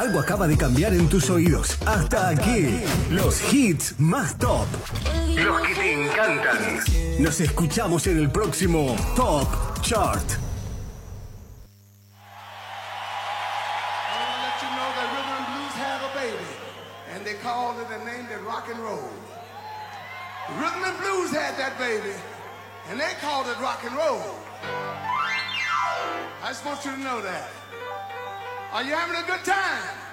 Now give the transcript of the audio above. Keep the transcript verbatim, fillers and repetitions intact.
Algo acaba de cambiar en tus oídos. Hasta aquí, los hits más top. Los que te encantan. Nos escuchamos en el próximo Top Chart. They called it and named it rock and roll. Rhythm and blues had that baby, and they called it rock and roll. I just want you to know that. Are you having a good time?